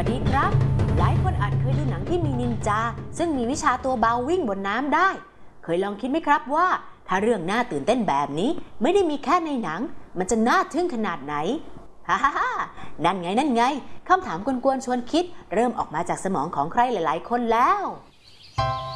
วัสดีครับหลายคนอาจเคยดูหนังที่มีนินจาซึ่งมีวิชาตัวเบาวิ่งบนน้ำได้เคยลองคิดไหมครับว่าถ้าเรื่องน่าตื่นเต้นแบบนี้ไม่ได้มีแค่ในหนังมันจะน่าทึ่งขนาดไหนฮ่าฮ่าฮ่านั่นไงคำถามกวนๆชวนคิดเริ่มออกมาจากสมองของใครหลายๆคนแล้ว